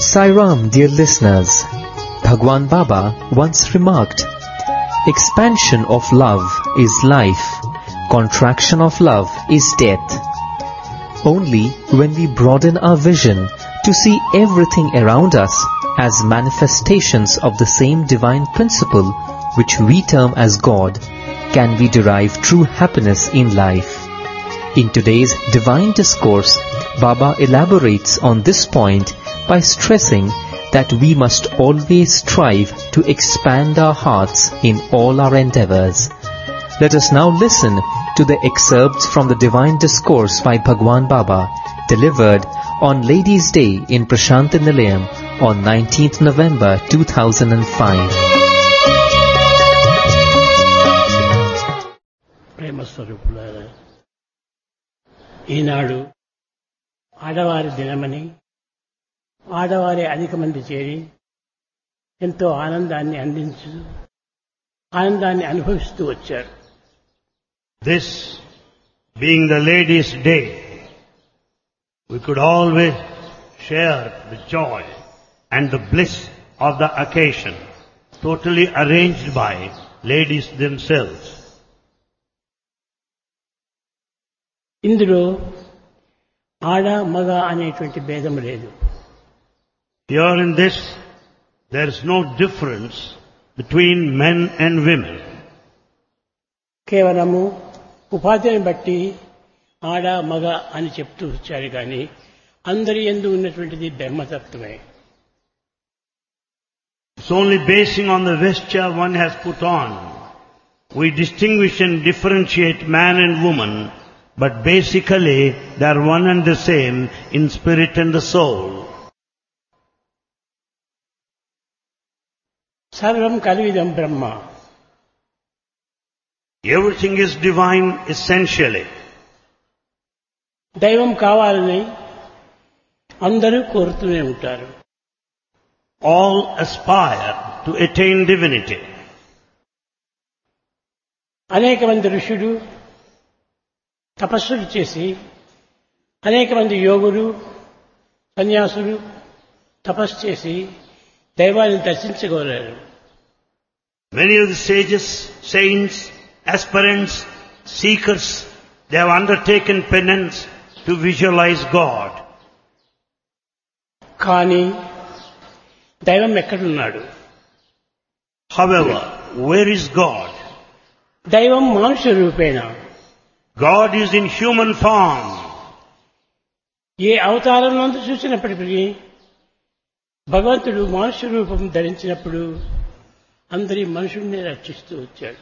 Sai Ram, dear listeners. Bhagwan Baba once remarked, "Expansion of love is life, contraction of love is death." Only when we broaden our vision to see everything around us as manifestations of the same divine principle which we term as God, can we derive true happiness in life. In today's divine discourse, Baba elaborates on this point by stressing that we must always strive to expand our hearts in all our endeavors. Let us now listen to the excerpts from the divine discourse by Bhagwan Baba, delivered on Ladies' Day in Prashanti Nilayam on 19th November 2005. ప్రేమ స్వరూపులారా, ఈనాడు ఆడవారి దినమని ఆడవారి అధిక మంది చేరి ఎంతో ఆనందాన్ని అనుభవిస్తూ వచ్చారు. This being the Ladies' Day, we could always share the joy and the bliss of the occasion, totally arranged by ladies themselves. ఇందులో ఆడ మగ అనేటువంటి భేదం లేదు. Here in this, there is no difference between men and women. కేవలము ఉపాధిని బట్టి ఆడ మగ అని చెప్తూ వచ్చారు కానీ అందరి యందు ఉన్నటువంటిది బ్రహ్మతత్వమే. It's only basing on the vesture one has put on. We distinguish and differentiate man and woman, but basically they are one and the same in spirit and the soul. సర్వం కల్విదం బ్రహ్మ. Everything is divine essentially. దైవం కావాలని అందరూ కోరుతూనే ఉంటారు. All aspire to attain divinity. అనేక మంది ఋషులు తపస్సులు చేసి, అనేక మంది యోగులు సన్యాసులు తపస్సు చేసి దైవాన్ని దర్శించగోరారు. Many of the sages, saints, aspirants, seekers, they have undertaken penance to visualize God. కానీ దైవం ఎక్కడున్నాడు? However, where is God? దైవం మానుష రూపేణ. God is in human form. ఏ అవతారంలో చూసినప్పటికీ భగవంతుడు మానుష రూపం ధరించినప్పుడు అందరి మనుషుల్ని రక్షిస్తూ వచ్చాడు.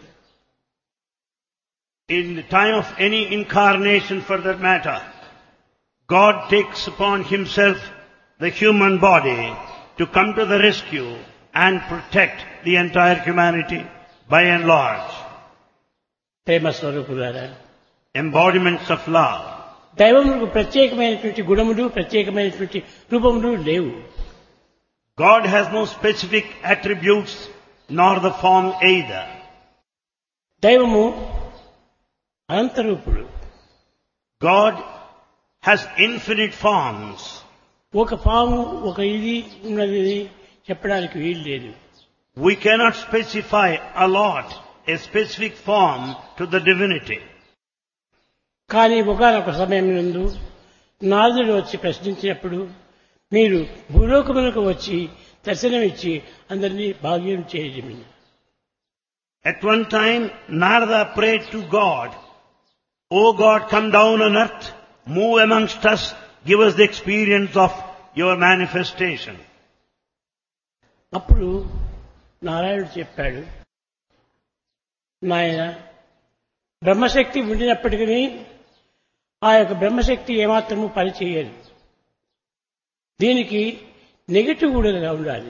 In the time of any incarnation for that matter, God takes upon himself the human body to come to the rescue and protect the entire humanity by and large. ప్రేమ స్వరూపులారా, Embodiments of love. దైవములకు ప్రత్యేకమైనటువంటి గుణములు, ప్రత్యేకమైనటువంటి రూపములు లేవు. God has no specific attributes nor the form either. దైవము అనంతరూపుడు. God has infinite forms. ఒక పాము ఒక ఇది ఉన్నది చెప్పడానికి వీలు లేదు. We cannot specify allot a specific form to the divinity. కానీ ఒకనొక సమయం నందు నారదుడు వచ్చి ప్రశ్నించినప్పుడు మీరు భూలోకములకు వచ్చి దర్శనమిచ్చి అందరినీ భాగ్యం చేయజేయండి. At one time, Narada prayed to God, "O God, come down on earth, move amongst us, give us the experience of your manifestation." అప్పుడు నారాయణుడు చెప్పాడు, నాయన, బ్రహ్మశక్తి ఉండినప్పటికీ ఆ యొక్క బ్రహ్మశక్తి ఏమాత్రము పనిచేయదు. దీనికి నెగటివ్ కూడా ఉండాలి.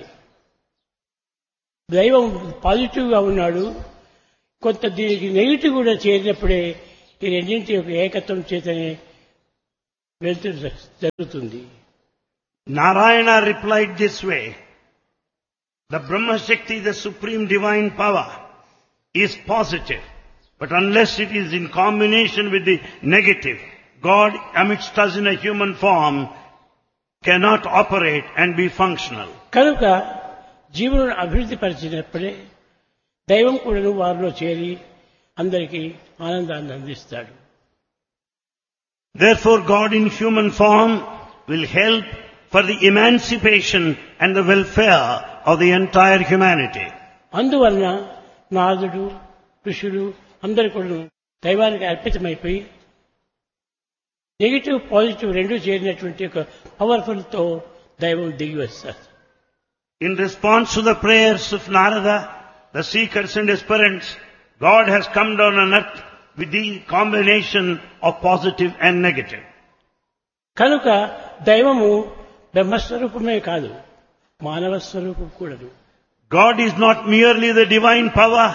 దైవం పాజిటివ్గా ఉన్నాడు, కొంత దీనికి నెగిటివ్ కూడా చేరినప్పుడే ఈ రెండింటి యొక్క ఏకత్వం చేతనే వెళ్తురు జరుగుతుంది. Narayana replied this way, "The Brahma Shakti, the supreme divine power, is positive, but unless it is in combination with the negative, God amidst us in a human form cannot operate and be functional. కనుక జీవులను అభివృద్ధి పరిచినప్పుడే దైవం కూడా వారిలో చేరి అందరికీ ఆనందాన్ని అందిస్తాడు. Therefore, God in human form will help for the emancipation and the welfare of the entire humanity. అందువలన నారదుడు ఋషులు అందరూ కూడా దైవానికి అర్పితమైపోయి నెగిటివ్ పాజిటివ్ రెండు చేరినటువంటి ఒక పవర్ఫుల్ తో దైవం దిగి వస్తారు. In response to the prayers of Narada, the seekers and aspirants, God has come down on earth with the combination of positive and negative. కనుక దైవము బ్రహ్మస్వరూపమే కాదు, మానవ స్వరూపం కూడాను. God is not merely the divine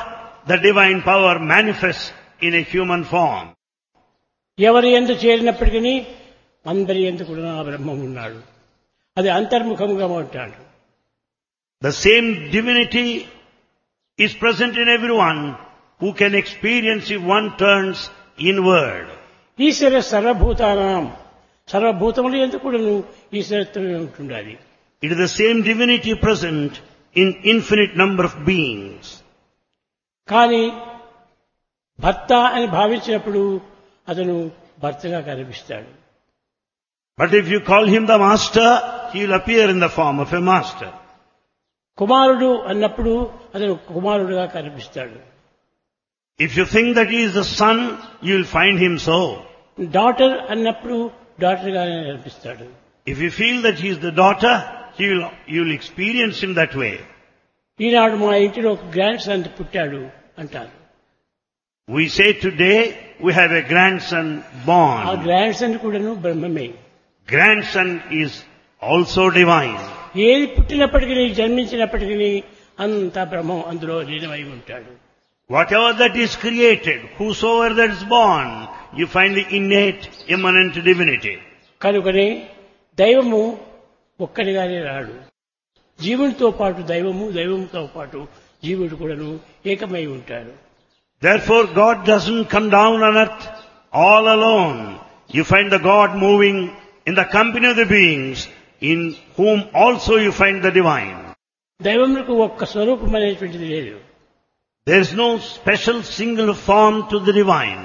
power manifests in a human form. ఎవరి యందు చేరినప్పటికీ అందరి యందు కూడా ఆ బ్రహ్మం ఉన్నాడు. అది అంతర్ముఖముగా ఉంటాడు. The same divinity is present in everyone who can experience if one turns inward. ఈశ్వర సర్వభూతానాం, సర్వభూతముల యందు కూడాను ఈశ్వరత్వమే ఉంటుండాలి. It is the same divinity present in infinite number of beings. కానీ భర్త అని భావించినప్పుడు అతను భర్తగా కనిపిస్తాడు. But if you call him the master, he will appear in the form of a master. కుమారుడు అన్నప్పుడు అతను కుమారుడుగా కనిపిస్తాడు. If you think that he is the son, you will find him so. Daughter అన్నప్పుడు డాటర్ గానే కనిపిస్తాడు. If you feel that he is the daughter, you will experience him that way. ఈనాడు మా ఇంటిలో ఒక గ్రాండ్ సన్ పుట్టాడు అంటారు. We say today we have a grandson ఆ born. Grand son కూడాను బ్రహ్మమే. Grandson is also divine. ఏది పుట్టినప్పటికీ జన్మించినప్పటికీ అంతా బ్రహ్మం అందులో లీనమై ఉంటాడు. Whatever that is created, whosoever that is born, you find the innate, immanent divinity. కనుకనే దైవము ఒక్కడిగానే రాడు. జీవునితో పాటు దైవము, దైవంతో పాటు జీవుడు కూడాను ఏకమై ఉంటాడు. Therefore, God doesn't come down on earth all alone. You find the God moving in the company of the beings, in whom also you find the divine. దైవములకు ఒక్క స్వరూపం అనేటువంటిది లేదు. There is no special single form to the divine.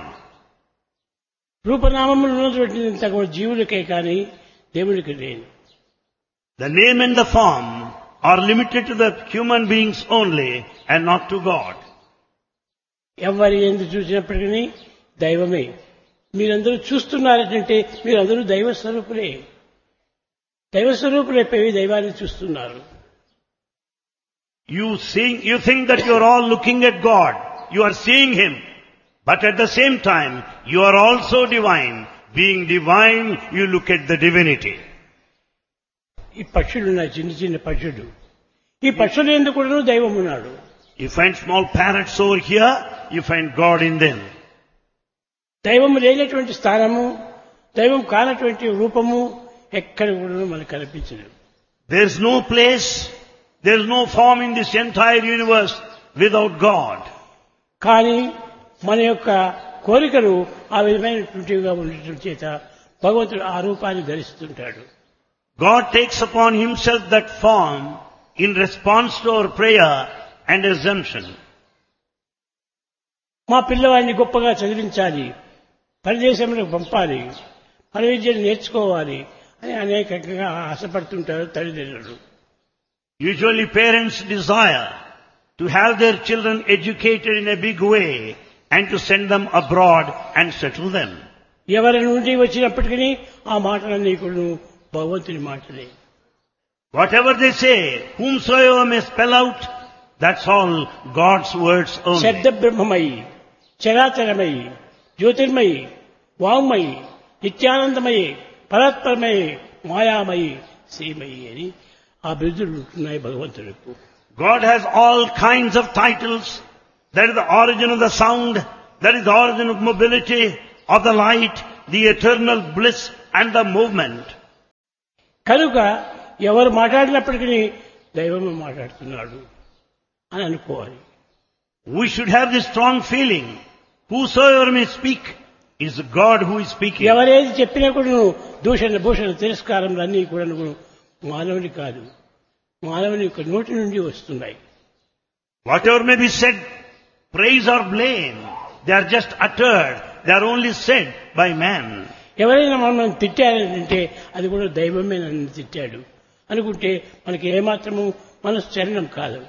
రూపనామములు ఉన్నటువంటిదంత కూడా జీవులకే కానీ దేవుడికి లేదు. The name and the form are limited to the human beings only and not to God. ఎవరి ఎందు చూసినప్పటికీ దైవమే. మీరందరూ చూస్తున్నారంటే మీరందరూ దైవ స్వరూపులే. దైవ స్వరూపులైపోయి దైవాన్ని చూస్తున్నారు. You think that you are all looking at God. You are seeing Him. But at the same time, you are also divine. Being divine, you look at the divinity. ఈ పక్షులు ఉన్నాయి, చిన్న చిన్న పక్షులు. ఈ పక్షులు ఎందుకు కూడా దైవం ఉన్నాడు. You find small parrots over here, you find God in them. దైవం లేనటువంటి స్థానము, దైవం కానటువంటి రూపము ఎక్కడ కూడా మనకు కనిపించదు. There is no place, there is no form in this entire universe without God. కానీ మన యొక్క కోరికలు ఆ విధమైనటువంటివిగా ఉండటం చేత భగవంతుడు ఆ రూపాన్ని ధరిస్తుంటాడు. God takes upon Himself that form in response to our prayer and assumption. మా పిల్లవాడిని గొప్పగా చదివించాలి, పరిదేశంలో పంపాలి, విద్యను నేర్చుకోవాలి అని అనేకంగా ఆశపడుతుంటారు తల్లిదండ్రులు. Usually parents desire to have their children educated in a big way and to send them abroad and settle them. ఎవరి నుండి వచ్చినప్పటికీ ఆ మాటలన్నీ కూడా భగవంతుని మాటలే. Whatever they say, whomsoever may spell out, that's all God's words only. శబ్ద బ్రహ్మమయి, చరాచరమయి, జ్యోతిర్మయి, వాంగ్మయి, నిత్యానందమయి, పరాత్పరమయి, మాయామయి, శ్రీమయి అని ఆ బిరుదులు ఉంటున్నాయి భగవంతుడికి. God has all kinds of titles. That is the origin of the sound. That is the origin of mobility, of the light, the eternal bliss and the movement. కనుక ఎవరు మాట్లాడినప్పటికీ దైవమే మాట్లాడుతున్నాడు అని అనుకోవాలి. We should have this strong feeling. Whosoever may speak, It is God who is speaking. ఎవరేది చెప్పినా కూడా దూషణ భూషణ తిరస్కారములు అన్నీ కూడా మానవుని కాదు, మానవుని యొక్క నోటి నుండి వస్తున్నాయి. Whatever may be said, praise or blame, they are just uttered. They are only said by man. ఎవరైనా మనం తిట్టారంటే అది కూడా దైవమే నన్ను తిట్టాడు అనుకుంటే మనకి ఏమాత్రము మనసు చలనం కాదు.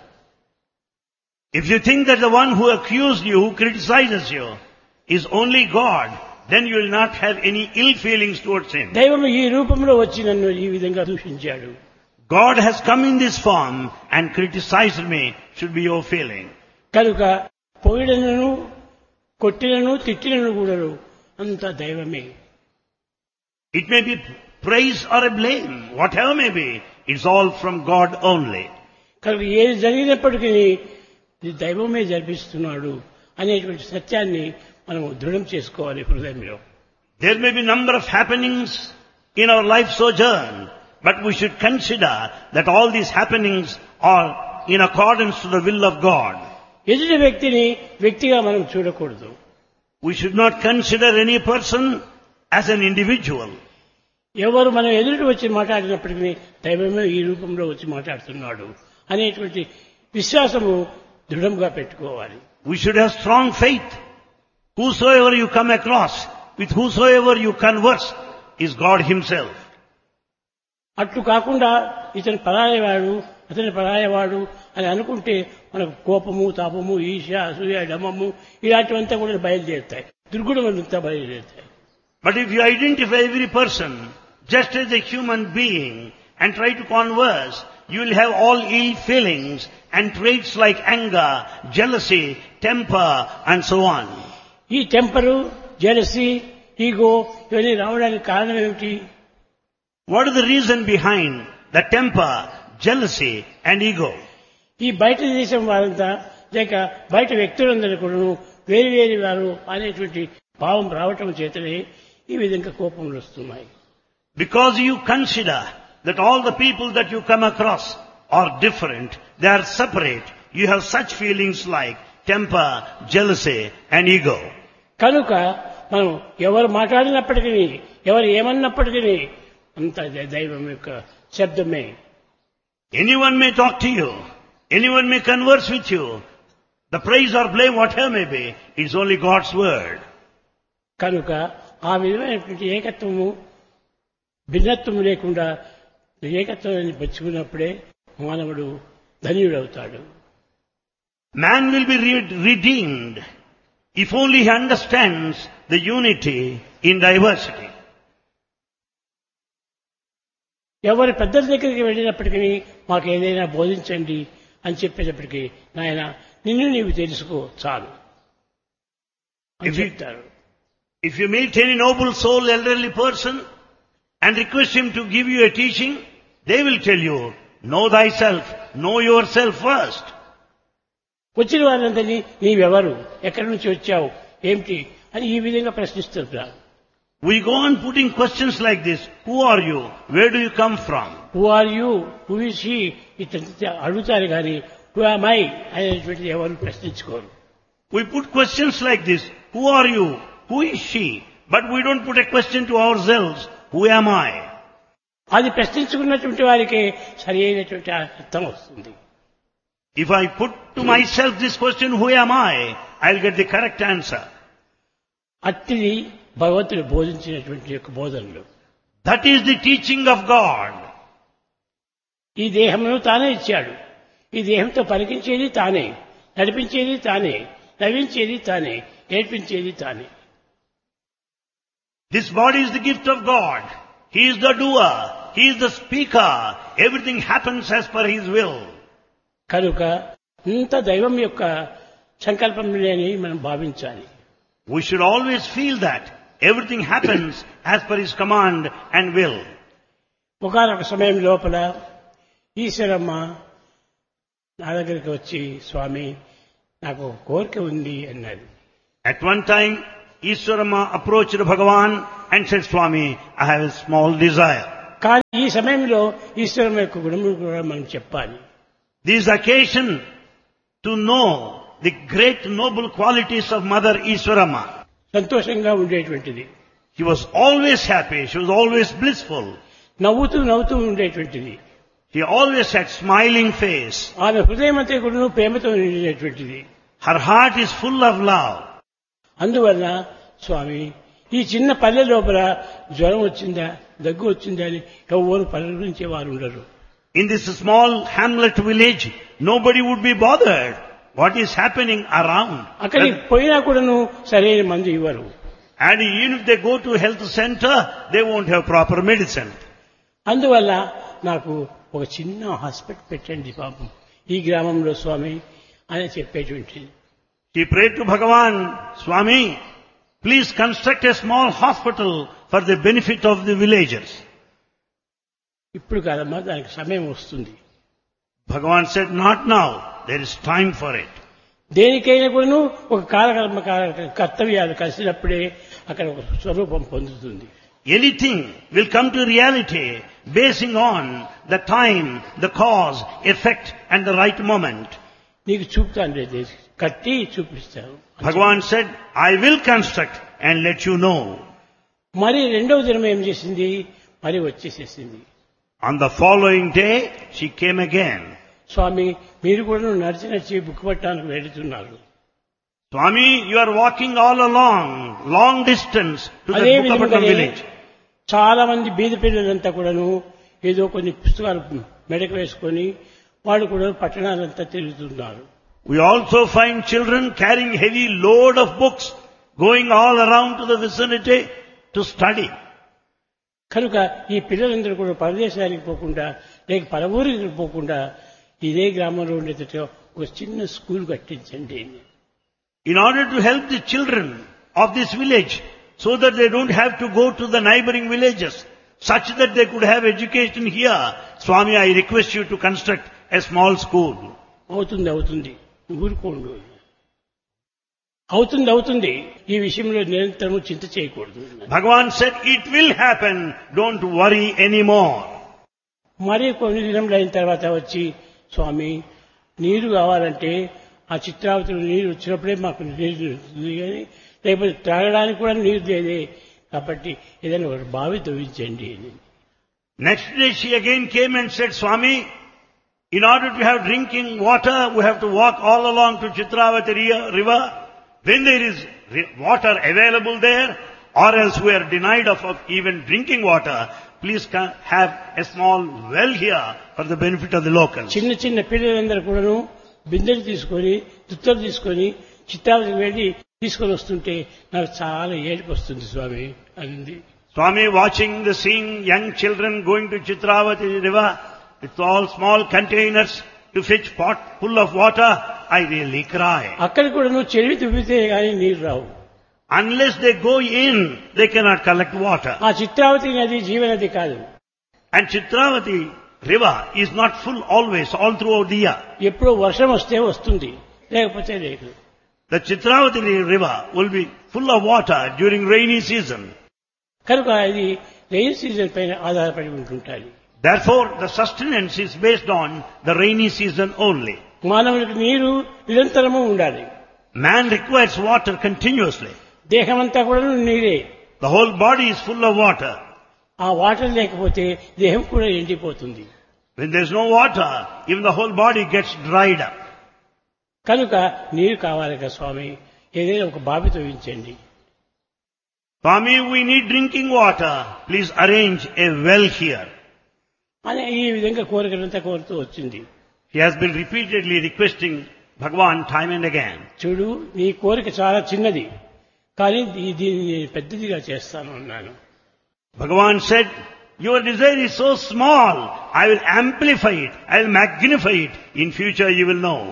If you think that the one who accused you, who criticizes you, is only God, then you will not have any ill feelings towards him. దైవం ఈ రూపంలో వచ్చి నన్ను ఈ విధంగా దూషించాడు. God has come in this form and criticized me, should be your feeling. కనుక పొగిడనను కొట్టినను తిట్టినను కూడా అంతా దైవమే. It may be praise or a blame, whatever may be, it's all from God only. కనుక ఏది జరిగినప్పటికీ ఇది దైవమే జరిపిస్తున్నాడు అనేటువంటి సత్యాన్ని మనం దృఢం చేసుకోవాలి హృదయంలో. There may be number of happenings in our life sojourn, but we should consider that all these happenings are in accordance to the will of God. ఎదుటి వ్యక్తిని వ్యక్తిగా మనం చూడకూడదు. We should not consider any person as an individual. ఎవరు మనం ఎదుటి వచ్చి మాట్లాడినప్పటికీ దైవమే ఈ రూపంలో వచ్చి మాట్లాడుతున్నాడు అనేటువంటి విశ్వాసము దృఢంగా పెట్టుకోవాలి. We should have strong faith. Whosoever you come across, with whosoever you converse, is God himself. అట్లు కాకుండా ఇతను పరాయవాడు అతని పరాయవాడు అని అనుకుంటే మనకు కోపము తాపము ఈర్ష్య అసూయ డమము ఇలాంటివంతా కూడా బయలుదేరుతాయి, దుర్గుణమంతా బయలుదేరుతాయి. But if you identify every person just as a human being and try to converse, you will have all ill feelings and traits like anger, jealousy, temper and so on. ఈ టెంపరు, జెలసీ, ఈగో ఇవన్నీ రావడానికి కారణం ఏమిటి? What is the reason behind the temper, jealousy and ego? ఈ బయట దేశం వారంతా లేక బయట వ్యక్తులందరూ కూడా వేరు వేరు వారు అనేటువంటి భావం రావటం చేతనే ఈ విధంగా కోపములు వస్తున్నాయి. Because you consider that all the people that you come across are different, they are separate, you have such feelings like temper, jealousy and ego. కనుక మనం ఎవరు మాట్లాడినప్పటికీ ఎవరు ఏమన్నప్పటికీ అంత దైవం యొక్క శబ్దమే. Anyone may talk to you, anyone may converse with you, the praise or blame whatever may be, it's only God's word. కనుక ఆ విధమైనటువంటి ఏకత్వము భిన్నత్వము లేకుండా ఏకత్వాన్ని పెంచుకున్నప్పుడే మానవుడు ధన్యుడవుతాడు. Man will be redeemed if only he understands the unity in diversity. ఎవరి పెద్దల దగ్గరికి వెళ్ళినప్పటికీ మాకు ఏదైనా బోధించండి అని చెప్పేటప్పటికీ నాయన నిన్ను నీవు తెలుసుకో చాలు అని చెప్తారు. If you meet any noble soul, elderly person and request him to give you a teaching, they will tell you, know thyself, know yourself first. వచ్చిన వారందరినీ నీవెవరు, ఎక్కడి నుంచి వచ్చావు, ఏమిటి అని ఈ విధంగా ప్రశ్నిస్తుంటారు. We go on putting questions like this. Who are you? Where do you come from? Who are you, who is he ఇట్లా అడుగుతారు కానీ హూ యామ్ ఐ అనేటువంటిది ఎవరు ప్రశ్నించుకోరు. We put questions like this. Who are you? Who is she? But we don't put a question to ourselves. Who am I? అది ప్రశ్నించుకున్నటువంటి వారికి సరి అయినటువంటి అర్థం వస్తుంది. If I put to myself this question, who am I? I'll get the correct answer. అట్టిది భగవంతుడు బోధించినటువంటి యొక్క బోధనలు. That is the teaching of God. ఈ దేహమును తానే ఇచ్చాడు. ఈ దేహంతో పలికించేది తానే, నడిపించేది తానే, నవ్వించేది తానే, ఏడ్పించేది తానే. This body is the gift of God. He is the doer. He is the speaker. Everything happens as per His will. కనుక ఇంత దైవం యొక్క సంకల్పం లేని మనం భావించాలి. We should always feel that everything happens as per His command and will. ఒకనొక సమయం లోపల ఈశ్వరమ్మ నా దగ్గరికి వచ్చి స్వామి నాకు కోరిక ఉంది అన్నది. At one time, Ishwarama approached Bhagavan and said, Swami, I have a small desire. కానీ ఈ సమయంలో ఈశ్వరమ్మ యొక్క గుణములు కూడా మనం చెప్పాలి. This occasion to know the great noble qualities of Mother Ishwarama. సంతోషంగా ఉండేటువంటిది. She was always happy. She was always blissful. నవ్వుతూ ఉండేటువంటిది. She always had smiling face. ఆమె హృదయం అంతా కూడా ప్రేమతో నిండినటువంటిది. Her heart is full of love. అందువలన స్వామి ఈ చిన్న పల్లె లోపల జ్వరం వచ్చిందా, దగ్గు వచ్చిందా అని ఎవరు పరిగణించే వారు ఉండరు. In this small hamlet village, nobody would be bothered what is happening around. అక్కడికి పోయినా కూడాను సరైన మందు ఇవ్వరు. And even if they go to health center, they won't have proper medicine. అందువల్ల నాకు ఒక చిన్న హాస్పిటల్ పెట్టండి పాపం ఈ గ్రామంలో స్వామి అని చెప్పేటువంటిది. She prayed to Bhagavan, Swami, please construct a small hospital for the benefit of the villagers. ఇప్పుడు కాదమ్మా, దానికి సమయం వస్తుంది. Bhagavan said, not now. There is time for it. దేనికైనా కూడాను ఒక కాలకర్మ కర్తవ్యాలు కలిసినప్పుడే అక్కడ ఒక స్వరూపం పొందుతుంది. Anything will come to reality basing on the time, the cause, effect and the right moment. నీకు చూపుతాను లేదు, కట్టి చూపిస్తాను. Bhagavan said, I will construct and let you know. మరి రెండవ దినం ఏం చేసింది, మరి వచ్చేసేసింది. On the following day, she came again. స్వామి మీరు కూడా నడిచి బుక్ పట్టడానికి వెళుతున్నారు. Swami, you are walking all along, long distance to the Bukapatnam village. చాలా మంది బీద పిల్లలంతా కూడాను ఏదో కొన్ని పుస్తకాలు మెడకు వేసుకొని వాళ్ళు కూడా పట్టణాలంతా తిరుగుతున్నారు. We also find children carrying heavy load of books, going all around to the vicinity to study. కనుక ఈ పిల్లలందరూ కూడా పరదేశానికి పోకుండా లేక పరవూరికి పోకుండా ఇదే గ్రామంలో ఉండేటట్టు ఒక చిన్న school కట్టించండి. In order to help the children of this village, so that they don't have to go to the neighboring villages, such that they could have education here, Swami, I request you to construct a small school. అవుతుంది ఊరుకోండు. అవుతుంది ఈ విషయంలో నిరంతరం చింత చేయకూడదు. Bhagavan said, it will happen, don't worry anymore. మరి కొన్ని దినములు అయిన తర్వాత వచ్చి స్వామి నీరు కావాలంటే ఆ చిత్రావతిలో నీరు వచ్చినప్పుడే మాకు నీరు కానీ లేకపోతే త్రాగడానికి కూడా నీరు లేదే, కాబట్టి ఏదైనా ఒక బావి తవ్వించండి. Next day she again came and said, Swami, in order to have drinking water, we have to walk all along to Chitravati river. When there is water available there, or else we are denied of even drinking water, please have a small well here for the benefit of the locals. చిన్న చిన్న పిల్లలందరూ కూడాను బిందెలు తీసుకొని తుత్తలు తీసుకొని చిత్రావతికి వెళ్ళి తీసుకొని వస్తుంటే నాకు చాలా ఏడుపు వస్తుంది స్వామి అంది. Swami, seeing young children going to Chitravati river with all small containers to fetch pot full of water, I really cry. అక్కడ కూడా నువ్వు చెరువు తువ్వితే గానీ నీరు రావు. Unless they go in, they cannot collect water. ఆ చిత్రావతి నది జీవనది కాదు. And Chitravati river is not full always, all throughout the year. ఎప్పుడో వర్షం వస్తే వస్తుంది, లేకపోతే లేదు. The Chitravati river will be full of water during rainy season. కనుక ఇది రెయిన్ సీజన్ పైన ఆధారపడి ఉంటుంటాయి. Therefore, the sustenance is based on the rainy season only. మానవునికి నీరు నిరంతరము ఉండాలి. Man requires water continuously. దేహమంతా కూడా నీరే. The whole body is full of water. ఆ వాటర్ లేకపోతే దేహం కూడా ఎండిపోతుంది. When there is no water, even the whole body gets dried up. కనుక నీరు కావాలి కదా స్వామి, ఏదైనా ఒక బావి తవ్వించండి. Swami, we need drinking water. Please arrange a well here. అని ఈ విధంగా కోరికలంతా కోరుతూ వచ్చింది. He has been repeatedly requesting Bhagavan time and again. చూడు, నీ కోరిక చాలా చిన్నది, కానీ దీన్ని నేను పెద్దదిగా చేస్తాను అన్నాను. Bhagavan said, your desire is so small, I will amplify it, I will magnify it. In future you will know.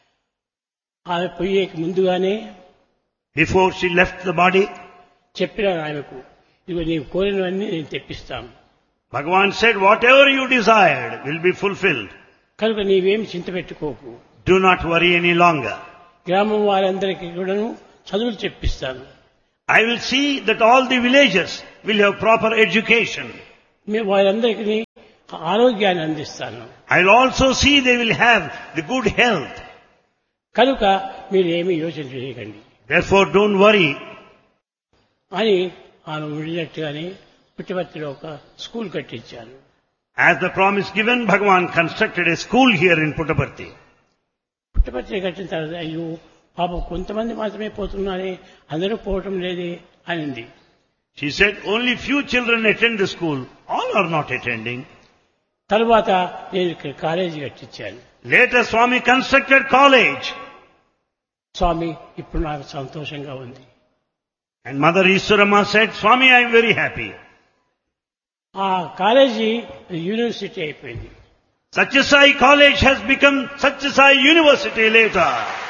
ఆమె పోయే ముందుగానే Before she left the body, చెప్పినాను ఆమెకు, ఇదిగో నీవు కోరినవన్నీ నేను తెప్పిస్తాను. Bhagavan said, whatever you desired will be fulfilled. కనుక నీవేమి చింత పెట్టుకోకు. Do not worry any longer. గ్రామం వారందరికీ కూడాను చదువులు చెప్పిస్తాను. I will see that all the villagers will have proper education. వారందరికీ ఆరోగ్యాన్ని అందిస్తాను. I will also see they will have the good health. కనుక మీరు ఏమీ యోచన చేయకండి. Therefore don't worry. అని ఆమె విడినట్టుగానే పుట్టపర్తిలో ఒక school కట్టించాను. As the promise given, Bhagavan constructed a school here in Puttaparthi. Puttaparthi కట్టిన తర్వాత అయ్యో పాపం కొంతమంది మాత్రమే పోతున్నారే, అందరూ పోవటం లేదే అనింది. She said, only few children attend the school. All are not attending. తర్వాత నేను ఇక్కడ college కట్టించాను. Later, Swami constructed college. స్వామి ఇప్పుడు నాకు సంతోషంగా ఉంది. And Mother Ishwarama said, Swami, I am very happy. ఆ కాలేజీ యూనివర్సిటీ అయిపోయింది. Satyasai College has become Satyasai University later.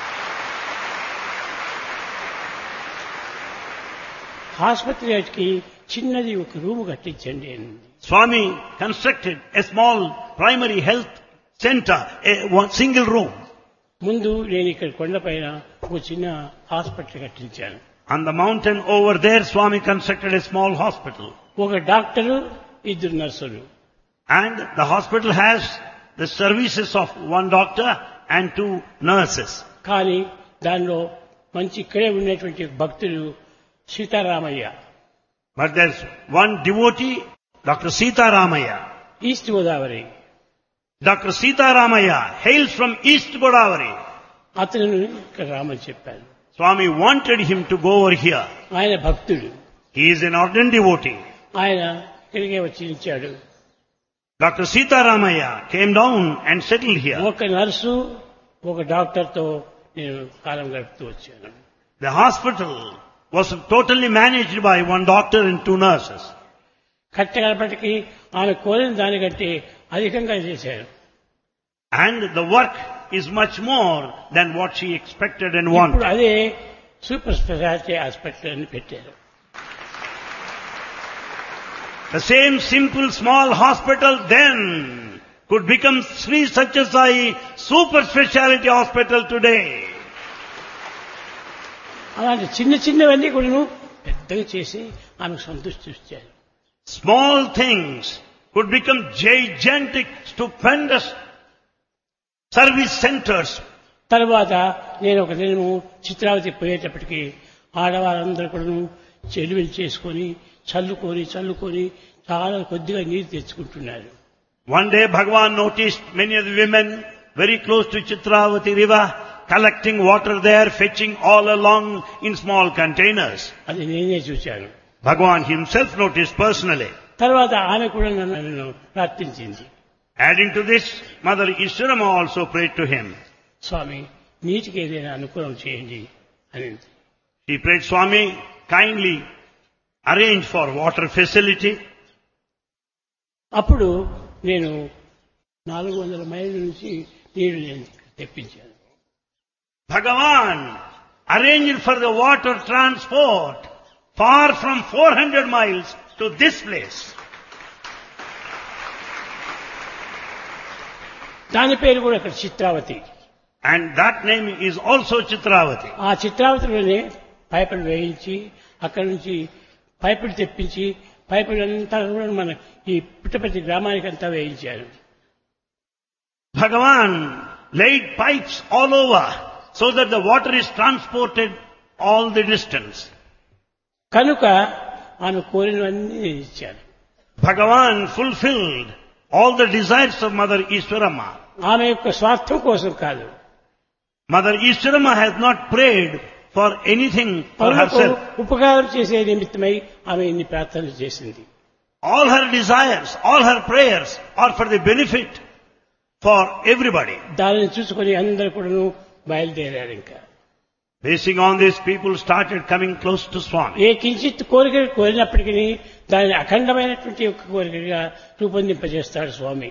ఆసుపత్రికి చిన్నది ఒక రూమ్ కట్టించండి అనింది. Swami constructed a small primary health center, one single room. ముందు నేను ఇక్కడ కొండపైన ఒక చిన్న hospital కట్టించాను. On the mountain over there, Swami constructed a small hospital. ఒక డాక్టరు, ఇద్దరు నర్సులు. And the hospital has the services of one doctor and two nurses. కానీ దానిలో మంచి ఇక్కడే ఉన్నటువంటి భక్తులు Sitaramayya, But there's one devotee, Dr. Sita Ramaya. East Godavari. Dr. Sita Ramaya hails from East Godavari. అతను ఇక్కడ రామని చెప్పాను. Swami wanted him to go over here. ఆయన భక్తుడు. He is an ardent devotee. ఆయన ఇక్కడికే వచ్చి ఇచ్చాడు. Dr. Sita Ramaya came down and settled here. ఒక నర్సు, ఒక డాక్టర్తో నేను కాలం గడుపుతూ వచ్చాను. The hospital was totally managed by one doctor and two nurses. కట్టగలపటికి ఆమె కోరిన దానికంటే అధికంగా చేశారు. And the work is much more than what she expected and ఇప్పుడు wanted. అదే సూపర్ స్పెషాలిటీ హాస్పిటల్ అని పెట్టారు. The same simple small hospital then could become Sri Satyasai Super Speciality Hospital today. అలాంటి చిన్న చిన్నవన్నీ కూడా పెద్దగా చేసి ఆమెకు సంతృష్టి ఇచ్చారు. Small things could become gigantic, stupendous service centers. తర్వాత నేను ఒక దినము చిత్రావతి పోయేటప్పటికి ఆడవారందరూ కూడా చెలువలు చేసుకొని చల్లుకొని చాలా కొద్దిగా నీరు తెచ్చుకుంటున్నారు. One day Bhagavan noticed many of the women very close to Chitravati river collecting water there, fetching all along in small containers. అది నేనే చూశాను. Bhagavan himself noticed personally. తర్వాత ఆమె కూడా నన్ను ప్రార్థించింది. Adding to this, Mother Ishwarama also prayed to him. స్వామి నీటికి ఏదైనా అనుకూలం చేయండి అని. He prayed, Swami, kindly arrange for water facility. అప్పుడు నేను 400 మైళ్ళ నుంచి నీళ్లు నేను తెప్పించాను. Bhagavan arranged for the water transport far from 400 miles to this place. దాని పేరు కూడా ఇక్కడ Chitravati. And that name is also Chitravati. ఆ చిత్రావతిలోనే పైపులు వేయించి అక్కడి నుంచి పైపులు తెప్పించి పైపులంతా కూడా మన ఈ పుట్టపర్తి గ్రామానికి అంతా వేయించారు. Bhagavan laid pipes all over so that the water is transported all the distance. కనుక ఆమె కోరినవన్నీ నేను ఇచ్చాను. Bhagavan fulfilled all the desires of Mother Ishwarama. ఆమె యొక్క స్వార్థం కోసం కాదు. Mother Ishwarama has not prayed for anything for పరులకు herself. ఉపకారం చేసే నిమిత్తమై ఆమె ఇన్ని ప్రార్థనలు చేసింది. All her desires, all her prayers are for the benefit for everybody. దానిని చూసుకొని అందరూ కూడా బయలుదేరారు. ఇంకా Basing on this, people started coming close to Swami. ఏ కించిత్ కోరిక కోరినప్పటికీ దానిని అఖండమైనటువంటి ఒక కోరికగా రూపొందింపజేస్తాడు స్వామి.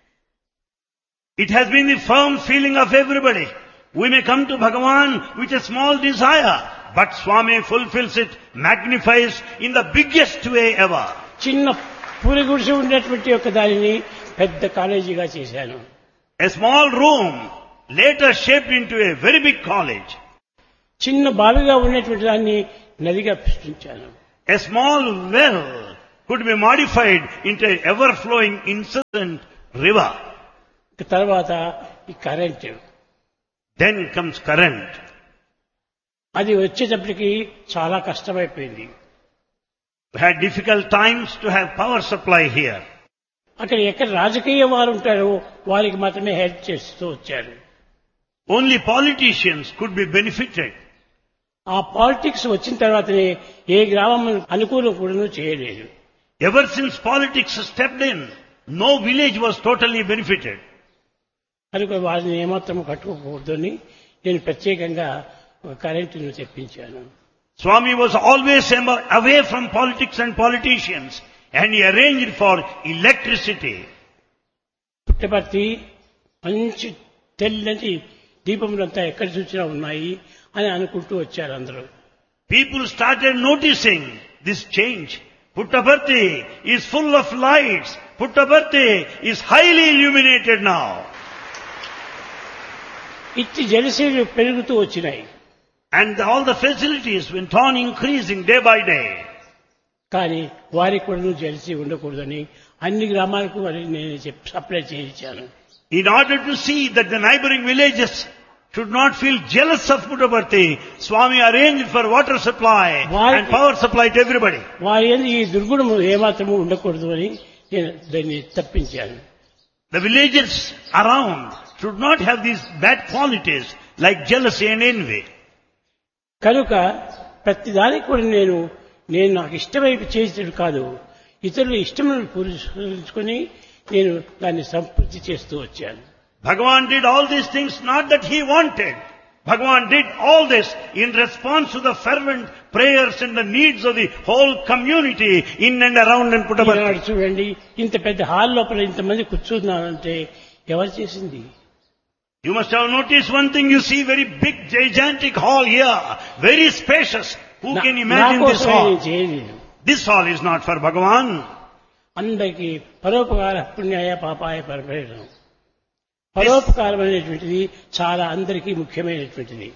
It has been the firm feeling of everybody. We may come to Bhagavan with a small desire, but Swami fulfills it, magnifies in the biggest way ever. చిన్న పూరి గుడిసె ఉండేటువంటి ఒక దానిని పెద్ద కాలేజీగా చేశాను. A small room later shaped into a very big college. చిన్న బావిగా ఉన్నటువంటి దాన్ని నదిగా సృష్టించాను. A small well could be modified into an ever-flowing incessant river. తర్వాత ఈ కరెంట్. Then comes current. అది వచ్చేటప్పటికి చాలా కష్టమైపోయింది. We had difficult times to have power supply here. అక్కడ ఎక్కడ రాజకీయ వారు ఉంటారో వారికి మాత్రమే హెల్ప్ చేస్తూ వచ్చారు. Only politicians could be benefited. ఆ పాలిటిక్స్ వచ్చిన తర్వాతనే ఏ గ్రామం అనుకూలం కూడా చేయలేదు. Ever since politics stepped in, no village was totally benefited. కనుక వారిని ఏమాత్రం కట్టుకోకూడదని నేను ప్రత్యేకంగా కరెంటును తెప్పించాను. Swami was always away from politics and politicians, and he arranged for electricity. Puttaparthi మంచి తెల్లని దీపములంతా ఎక్కడ చూసినా ఉన్నాయి అని అనుకుంటూ వచ్చారు అందరూ. People started noticing this change. Puttaparthi is full of lights. Puttaparthi is highly illuminated now. ఇట్టి జలశీలు పెరుగుతూ వచ్చినాయి. And all the facilities went on increasing day by day. కానీ వారికి కూడా జలసీ ఉండకూడదని అన్ని గ్రామాలకు నేను సప్లై చేయించాను. In order to see that the neighboring villages should not feel jealous of Puttaparthi, Swami arranged for water supply and power supply to everybody. వారి యందు ఈ దుర్గుణము ఏమాత్రము ఉండకూడదు అని నేను దాన్ని తప్పించాను. The villagers around should not have these bad qualities like jealousy and envy. కనుక ప్రతిదానికి కూడా నేను నాకు ఇష్టమైపు చేసేది కాదు, ఇతరుల ఇష్టములను పూరించుకొని నేను దాన్ని సంపూర్తి చేస్తూ వచ్చాను. Bhagavan did all these things not that he wanted. Bhagavan did all this in response to the fervent prayers and the needs of the whole community in and around in Puttaparthi. చూడండి, ఇంత పెద్ద hall లోపల ఇంతమంది కూర్చున్నారంటే ఎవరు చేసింది? You must have noticed one thing. You see very big, gigantic hall here, very spacious. Who can imagine this hall? This hall is not for Bhagavan. అందరికీ పరోపకార పుణ్యాయ పాపాయ పరపేయడం. పరోపకారం అనేటువంటిది చాలా అందరికీ ముఖ్యమైనటువంటిది.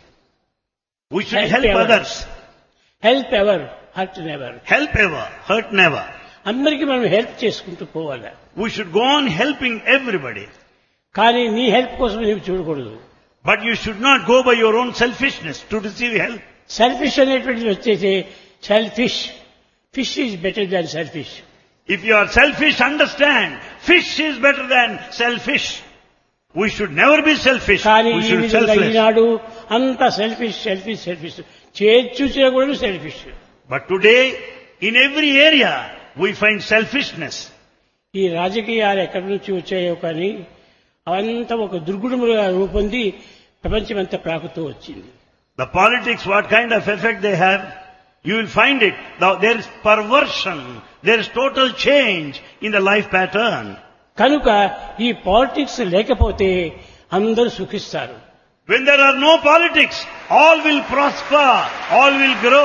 We should help others. Help ever, hurt never. Help ever, hurt never. అందరికీ మనం help చేసుకుంటూ పోవాలి. We should go on helping everybody. కానీ నీ హెల్ప్ కోసం నీవు చూడకూడదు. But you should not go by your own selfishness to receive help. Selfish అనేటువంటిది వచ్చేసి selfish. Fish is better than selfish. If you are selfish, understand, fish is better than selfish. We should never be selfish. కానీ We ఈ should be విధంగా selfless. ఈనాడు అంతా selfish selfish selfish చూసినా కూడా selfish. But today, in every area, we find selfishness. ఈ రాజకీయాలు ఎక్కడి నుంచి వచ్చాయో కానీ అవంతా ఒక దుర్గుణములుగా రూపొంది ప్రపంచమంతా ప్రాకుతూ వచ్చింది. The politics, what kind of effect they have, you will find it. Now, there is perversion, there is total change in the life pattern. కనుక ఈ పాలిటిక్స్ లేకపోతే అందరూ సుఖిస్తారు. When there are no politics, all will prosper, all will grow.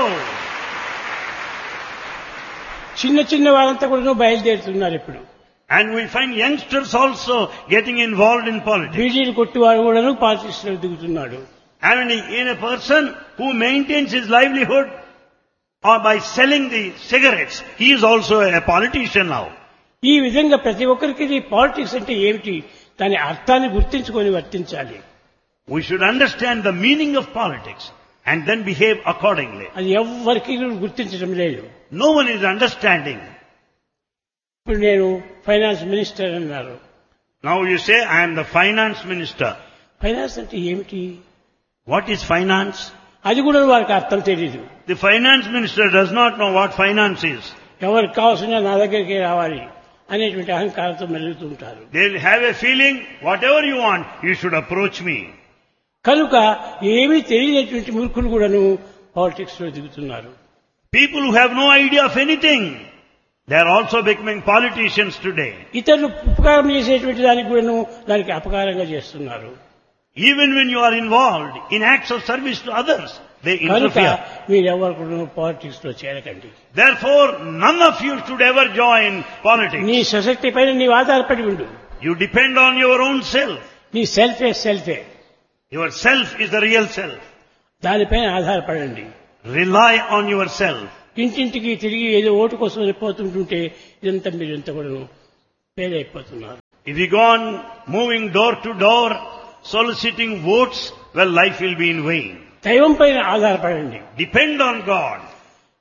చిన్న చిన్న వారంతా కూడా బయలుదేరుతున్నారు ఇప్పుడు. And we find youngsters also getting involved in politics. బీడీలు కొట్టివాడు కూడా పాలిటిక్స్ లో దిగుతున్నాడు. And in a person who maintains his livelihood or by selling the cigarettes, he is also a politician now. ఈ విధంగా ప్రతి ఒక్కరికి పాలిటిక్స్ అంటే ఏమిటి, దాని అర్థాన్ని గుర్తించుకొని వర్తించాలి. We should understand the meaning of politics and then behave accordingly. అది ఎవ్వరికి గుర్తించడం లేదు. No one is understanding. ఇప్పుడు నేను ఫైనాన్స్ మినిస్టర్ అన్నారు. Now you say, I am the finance minister. Finance అంటే ఏమిటి? What is finance? అది కూడా వారికి అర్థం తెలియదు. The finance minister does not know what finance is. ఎవరికి కావాల్సిన నా దగ్గరికి రావాలి అనేటువంటి అహంకారంతో మెలుగుతూ ఉంటారు. They will have a feeling, whatever you want, you should approach me. కనుక ఏమీ తెలియనటువంటి మూర్ఖులు కూడాను పాలిటిక్స్ లో దిగుతున్నారు. People who have no idea of anything, they are also becoming politicians today. ఇతరులు ఉపకారం చేసేటువంటి దానికి కూడాను దానికి అపకారంగా చేస్తున్నారు. Even when you are involved in acts of service to others, they కనుక interfere. మీరెవరు కూడా పాలిటిక్స్ లో చేరకండి. Therefore, none of you should ever join politics. నీ సశక్తి పైన నీవు ఆధారపడి ఉండు. You depend on your own self. నీ సెల్ఫే సెల్ఫే. Your self is the real self. దానిపైన ఆధారపడండి. Rely on yourself. ఇంటింటికి తిరిగి ఏదో ఓటు కోసం పోతుంటుంటే ఇదంతా మీరు ఎంత కూడా పేదైపోతున్నారు. If you go on moving door to door, soliciting votes, well, life will be in vain. దైవం పైన ఆధారపడండి. Depend on God.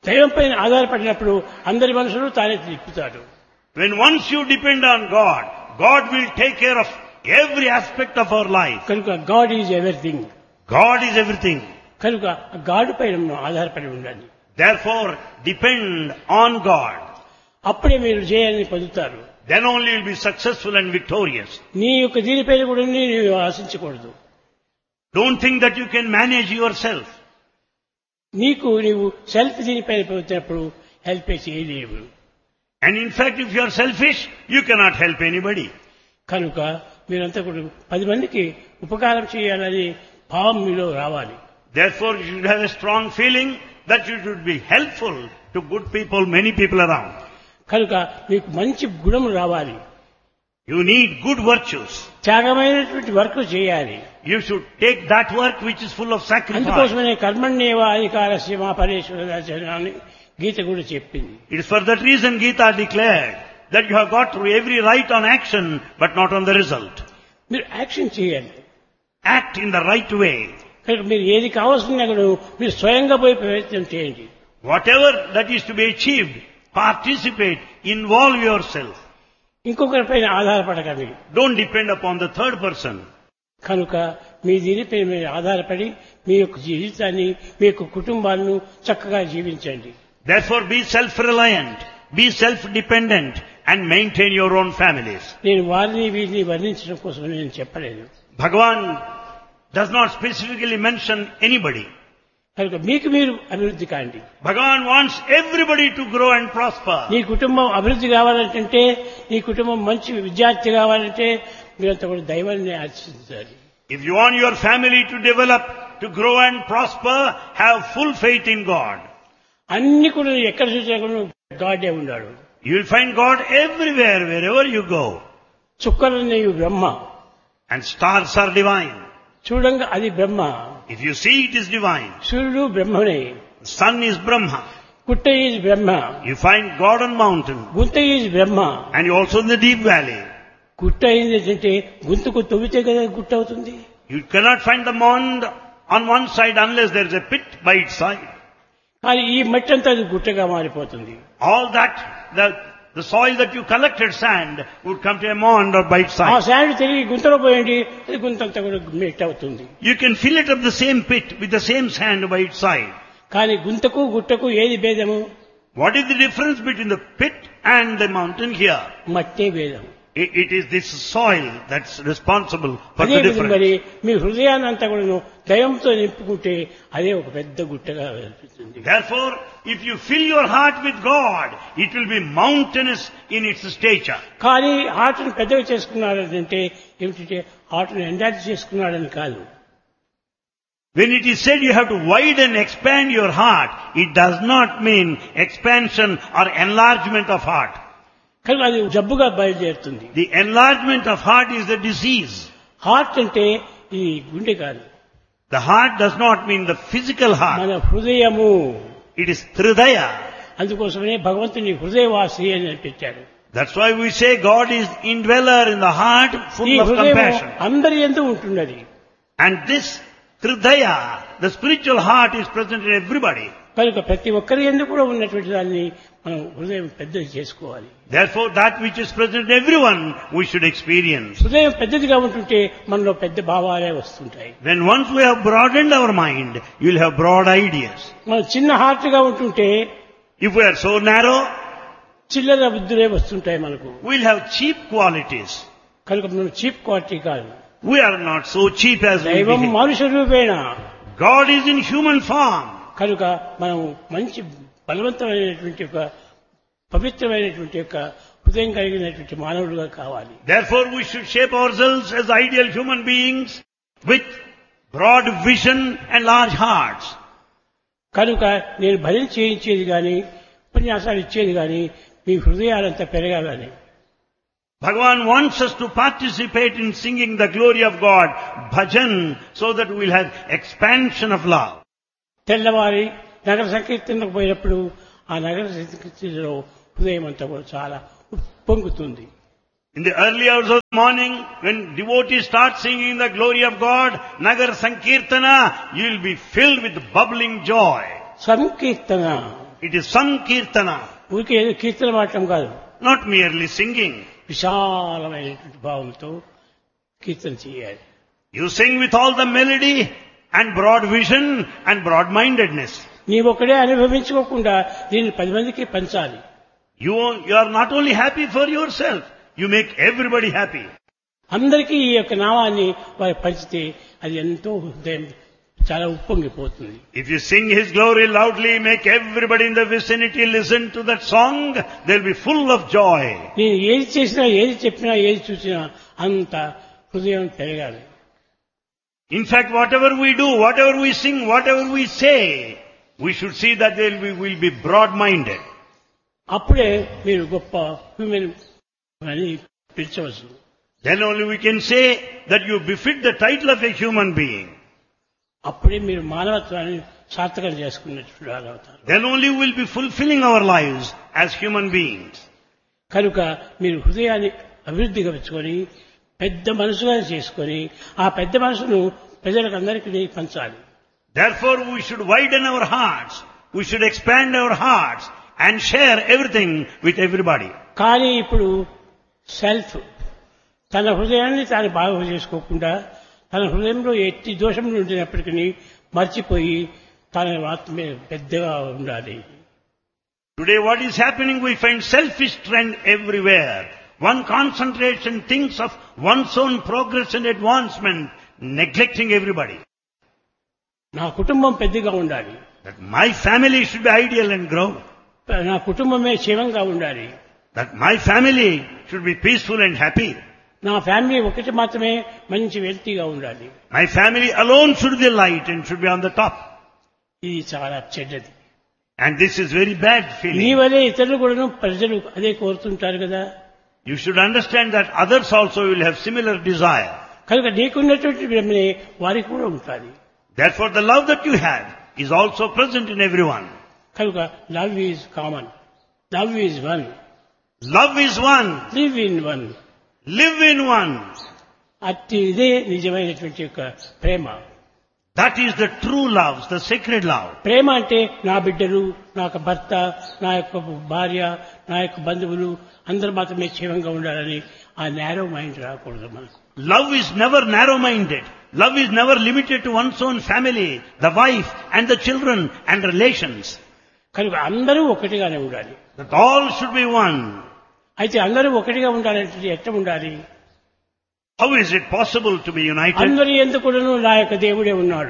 దైవం పైన ఆధారపడినప్పుడు అందరి మనసులు తానే తిప్పుతాడు. When once you depend on God, God will take care of every aspect of our life. కనుక God is everything. God is everything. కనుక God పైన మనం ఆధారపడి ఉండాలి. Therefore, depend on God. అప్పుడే మీరు జయాన్ని పొందుతారు. Then only you will be successful and victorious. నీ యొక్క దీనిపైన కూడా నీవు ఆశించకూడదు. Don't think that you can manage yourself. నీవు సెల్ఫ్ దీనిపైన వచ్చినప్పుడు హెల్ప్ చేయలేవు. And in fact, if you are selfish, you cannot help anybody. కనుక మీరంతా కూడా 10 మందికి ఉపకారం చేయాలని భావం మీలో రావాలి. Therefore, you should have a strong feeling that you should be helpful to good people, many people around. కనుక మీకు మంచి గుణములు రావాలి. You need good virtues. త్యాగమైనటువంటి work చేయాలి. You should take that work which is full of sacrifice. అందుకోసమే కర్మణ్యేవ అధికారస్య మా పరేశ్వర అని గీత కూడా చెప్పింది. It is for that reason Gita declared that you have got every right on action but not on the result. మీరు action చేయండి. Act in the right way. కనుక మీరు ఏది కావాల్సిన మీరు స్వయంగా పోయి ప్రయత్నం చేయండి. Whatever that is to be achieved, participate, involve yourself. ఇంకొకరిపైన ఆధారపడకండి. Don't depend upon the third person. కనుక మీ దీనిపై మీరు ఆధారపడి మీ యొక్క జీవితాన్ని మీ యొక్క కుటుంబాలను చక్కగా జీవించండి. Therefore, be self-reliant, be self-dependent and maintain your own families. నేను వారిని వీరిని వర్ణించడం కోసం నేను చెప్పలేదు. Bhagavan does not specifically mention anybody. కనుక మీకు మీరు అభివృద్ధి కాండి. Bhagavan wants everybody to grow and prosper. నీ కుటుంబం అభివృద్ధి కావాలంటే నీ కుటుంబం మంచి విద్యార్థి కావాలంటే మీరంతా కూడా దైవాన్ని ఆశించాలి. If you want your family to develop, to grow and prosper, have full faith in God. అన్ని కూడా ఎక్కడ చూసినా కూడా గాడే ఉన్నాడు. You will find God everywhere, wherever you go. చుక్కలనేవి Brahma. And stars are divine. చూడంగా అది బ్రహ్మ. If you see, it is divine. సూర్యుడు బ్రహ్మనే. The sun is Brahma. గుట్ట is Brahma. You find God on mountain. గుంత is Brahma. And you also in the deep valley. గుట్ట ఏంటంటే గుంతకు తవ్వితే కదా గుట్ట అవుతుంది. You cannot find the mound on one side unless there is a pit by its side. కానీ ఈ మట్టి అంతా అది గుట్టగా మారిపోతుంది. All that, the soil that you collected sand would come to a mound or by its ఆ side. Sand తిరిగి గుంతలో పోయండి అది గుంత అంతా కూడా మెట్ అవుతుంది. You can fill it up the same pit with the same sand by its side. కానీ గుంతకు గుట్టకు ఏది భేదము? What is the difference between the pit and the mountain here? మట్టే భేదం. It is this soil that's responsible for అదే the విధంగా మరి difference. మీ హృదయాన్ని అంతా కూడా దైవంతో నింపుకుంటే అదే ఒక పెద్ద గుట్టగా అనిపిస్తుంది. Therefore, if you fill your heart with God, it will be mountainous in its stature. కానీ హార్ట్ను పెద్దగా చేసుకున్నాడంటే ఏమిటంటే హార్ట్ను ఎండార్జ్ చేసుకున్నాడని కాదు. When it is said you have to widen, expand your heart, it does not mean expansion or enlargement of heart. కానీ అది జబ్బుగా బయలుదేరుతుంది. The enlargement of heart is the disease. Heart అంటే ఈ గుండె కాదు. The heart does not mean the physical heart. మన హృదయము. It is Hridaya. అందుకోసమే భగవంతుని హృదయవాసి అని పెట్టాడు. That's why we say God is indweller in the heart, ఈ full of హృదయం compassion. అందరి యందు ఉంటున్నది. And this Hridaya, the spiritual heart, is present in everybody. కనుక ప్రతి ఒక్కరి యందు కూడా ఉన్నటువంటి దాన్ని మనం హృదయం పెద్దది చేసుకోవాలి. Therefore, that which is present in everyone, we should experience. హృదయం పెద్దదిగా ఉంటుంటే మనలో పెద్ద భావాలే వస్తుంటాయి. When once we have broadened our mind, you will have broad ideas. మనం చిన్న హార్ట్గా ఉంటుంటే If we are so narrow, చిల్లర బుద్ధులే వస్తుంటాయి మనకు. we will have cheap qualities. కనుక మనం చీప్ క్వాలిటీ కాదు. We are not so cheap as we దైవం behave. మనుష రూపేణ. God is in human form. కనుక మనం మంచి బలవంతమైనటువంటి ఒక పవిత్రమైనటువంటి యొక్క హృదయం కలిగినటువంటి మానవులుగా కావాలి. Therefore, we should shape ourselves as ideal human beings with broad vision and large hearts. కనుక నేను భజన చేయించేది కానీ ఉపన్యాసాలు ఇచ్చేది కానీ మీ హృదయాలంతా పెరగాలని. Bhagavan wants us to participate in singing the glory of God, bhajan, so that we will have expansion of love. తెల్లవారి నగర సంకీర్తనకు పోయినప్పుడు ఆ నగర సంకీర్తనలో హృదయం అంతా కూడా చాలా పొంగుతుంది. In the early hours of the morning, when devotees start singing the glory of God, Nagar Sankirtana, you will be filled with bubbling joy. Sankirtana It is Sankirtana, ఊరికే ఏదో కీర్తన పాడటం కాదు, not merely singing. విశాలమైనటువంటి భావంతో కీర్తన చేయాలి. You sing with all the melody and broad vision and broad-mindedness. నీవొక్కడే అనుభవించుకోకుండా దీన్ని 10 మందికి పంచాలి. You are not only happy for yourself, you make everybody happy. అందరికీ ఈ యొక్క నామాన్ని వారు పంచితే అది ఎంతో హృదయం చాలా ఉప్పొంగిపోతుంది. If you sing His glory loudly, make everybody in the vicinity listen to that song, they'll be full of joy. నేను ఏది చేసినా, ఏది చెప్పినా, ఏది చూసినా అంత హృదయం పెరగాలి. In fact, whatever we do, whatever we sing, whatever we say, we should see that we'll be broad-minded. అప్పుడే మీరు గొప్ప హ్యూమన్ అని పిలిచవచ్చు. Then only we can say that you befit the title of a human being. అప్పుడే మీరు మానవత్వాన్ని సార్థకం చేసుకున్నట్టు అవుతారు. Then only we'll be fulfilling our lives as human beings. కనుక మీరు హృదయాన్ని అభివృద్ధిగా పెంచుకొని పెద్ద మనసుగా చేసుకొని ఆ పెద్ద మనసును ప్రజలకు అందరికీ పంచాలి. Therefore we should widen our hearts, we should expand our hearts and share everything with everybody. కానీ ఇప్పుడు సెల్ఫ్ తన హృదయాన్ని తాను బాగు చేసుకోకుండా తన హృదయంలో ఎట్టి దోషములు ఉండినప్పటికీ మర్చిపోయి తన ఆత్మే పెద్దగా ఉండాలి. Today what is happening, we find selfish trend everywhere. One concentration thinks of one's own progress and advancement, neglecting everybody. నా కుటుంబం పెద్దగా ఉండాలి, That my family should be ideal and grow. నా కుటుంబమే క్షేమంగా ఉండాలి, That my family should be peaceful and happy. నా family ఒకటి మాత్రమే మంచి వెల్తీగా ఉండాలి. My family alone should be the light and should be on the top. ఇది చాలా చెడ్డది. And this is very bad నీ feeling. వలే ఇతరులు కూడా ప్రజలు అదే కోరుతుంటారు కదా. You should understand that others also will have similar desire. కనుక నీకున్నటువంటి బ్రహ్మనే వారికి కూడా ఉంటుంది. Therefore the love that you have is also present in everyone. కనుక love is common, love is one, Love is one. Live in one. Live in one. అట్టి ఇదే నిజమైనటువంటి యొక్క ప్రేమ. That is the true love, the sacred love. ప్రేమ అంటే నా బిడ్డలు, నా యొక్క భర్త, నా యొక్క భార్య, నా యొక్క బంధువులు అందరూ మాత్రమే క్షేమంగా ఉండాలని ఆ నేరో మైండ్ రాకూడదు మనకు. Love is never narrow-minded. Love is never limited to one's own family, the wife and the children and relations. కనుక అందరూ ఒకటిగానే ఉండాలి. That all should be one. అయితే అందరూ ఒకటిగా ఉండాలంటే ఎట్లా ఉండాలి? How is it possible to be united? అందరి ఎందుకును నా యొక్క దేవుడే ఉన్నాడు.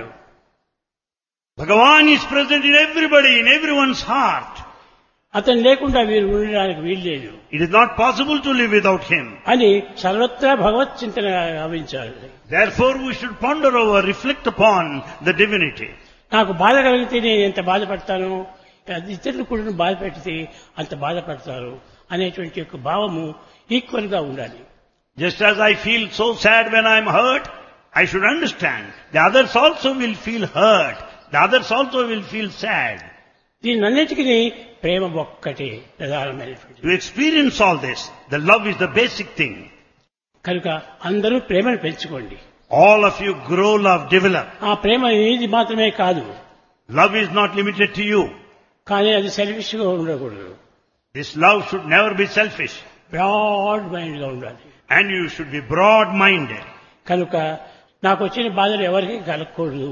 Bhagavan is present in everybody, in everyone's heart. అతను లేకుండా వీరు ఉండడానికి వీల్లేదు It is not possible to live without him. అని సర్వత్రా భగవత్ చింతన గావించాలి. Therefore we should ponder over, reflect upon the divinity. నాకు బాధ కలిగితే నేను ఎంత బాధపడతానో ఇతరులు కూడా బాధ పెడితే అంత బాధపడతారు అనేటువంటి యొక్క భావము ఈక్వల్ గా ఉండాలి. Just as I feel so sad when I am hurt, I should understand the others also will feel hurt. The others also will feel sad. దీనన్నిటికీ ప్రేమ ఒక్కటే ప్రధానమైనటువంటి. To experience all this, the love is the basic thing. కనుక అందరూ ప్రేమను పెంచుకోండి. All of you grow love, develop. ఆ ప్రేమ ఇది మాత్రమే కాదు, Love is not limited to you. కానీ అది సెల్ఫిష్ గా ఉండకూడదు. This love should never be selfish. Broad mind గా ఉండాలి. And you should be broad-minded. కనుక నాకు వచ్చిన బాధలు ఎవరికి కలగకూడదు.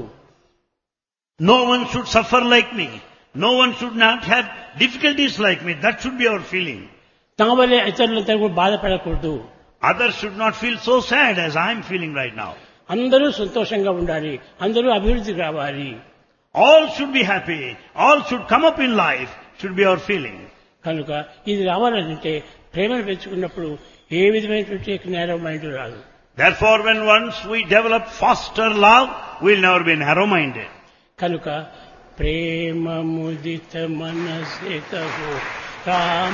No one should suffer like me. No one should not have difficulties like me. That should be our feeling. నా వల్లే ఇతరులంతా కూడా బాధపడకూడదు. Others should not feel so sad as I am feeling right now. అందరూ సంతోషంగా ఉండాలి, అందరూ అభివృద్ధికి రావాలి. All should be happy. All should come up in life. Should be our feeling. కనుక ఇది రావాలంటే ప్రేమను పెంచుకున్నప్పుడు ఏ విధమైనటువంటి నేరో మైండ్ రాదు. Therefore, when once we develop foster love, we'll never be narrow-minded. కనుక ప్రేమ ముదిత మనసే కహో రామ